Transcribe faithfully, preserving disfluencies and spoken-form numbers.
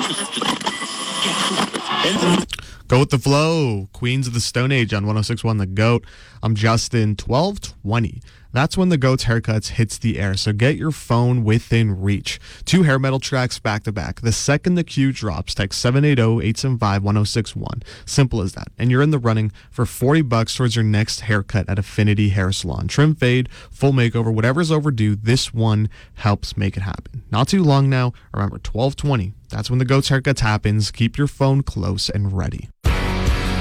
Go with the flow. Queens of the Stone Age on one oh six point one The Goat. I'm Justin. twelve twenty. That's when the Goat's Haircuts hits the air, so get your phone within reach. Two hair metal tracks back to back. The second the cue drops, text seven eight zero, eight seven five, one zero six one. Simple as that. And you're in the running for forty bucks towards your next haircut at Affinity Hair Salon. Trim, fade, full makeover, whatever's overdue, this one helps make it happen. Not too long now. Remember, twelve twenty. That's when the Goat's Haircuts happens. Keep your phone close and ready.